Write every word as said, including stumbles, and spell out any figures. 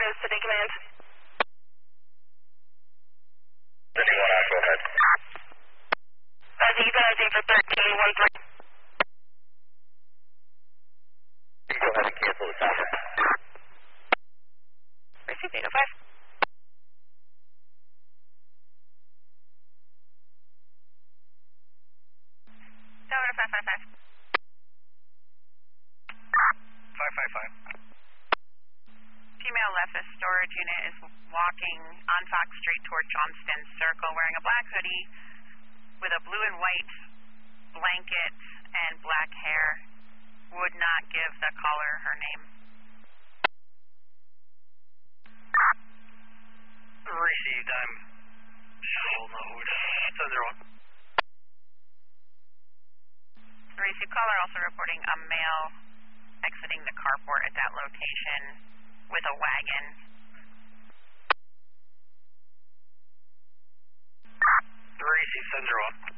is City Command. City one, I go ahead. Uh, decommanding for thirteen one three. You can go ahead and cancel the timer. Receive eight oh five. Tower five five five. five five five. Female leftist storage unit is walking on Fox Street toward Johnston Circle wearing a black hoodie with a blue and white blanket and black hair. Would not give the caller her name. Received, I'm shuttle node. seven zero one. Receive caller also reporting a male exiting the carport at that location with a wagon. Receive seven zero one.